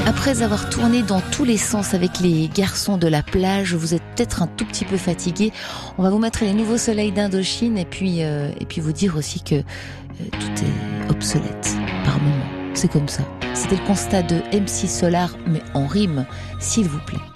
Après avoir tourné dans tous les sens avec les garçons de la plage, vous êtes peut-être un tout petit peu fatigué. On va vous mettre les nouveaux soleils d'Indochine et puis vous dire aussi que tout est obsolète par moment. C'est comme ça. C'était le constat de MC Solar, mais en rime, s'il vous plaît.